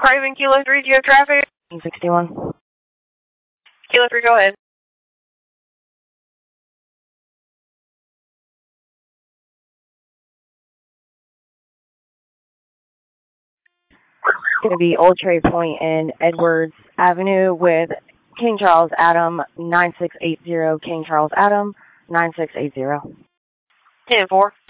Craven, Kilo 3, do you have traffic? 61. Kilo 3, go ahead. Going to be Old Trade Point and Edwards Avenue with King Charles Adam 9680, King Charles Adam 9680. 10-4.